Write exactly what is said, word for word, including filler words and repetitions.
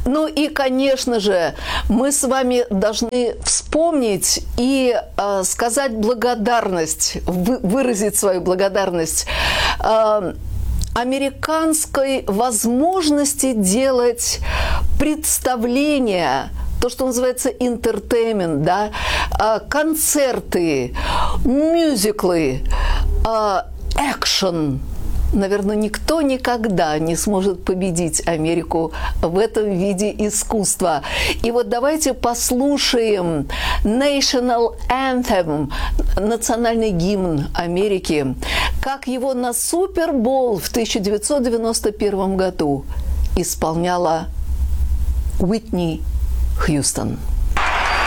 Ну и, конечно же, мы с вами должны вспомнить и э, сказать благодарность, вы, выразить свою благодарность э, американской возможности делать представления, то, что называется entertainment, да, э, концерты, мюзиклы, э, экшен. Наверное, никто никогда не сможет победить Америку в этом виде искусства. И вот давайте послушаем National Anthem, национальный гимн Америки, как его на Супербол в тысяча девятьсот девяносто первом году исполняла Уитни Хьюстон.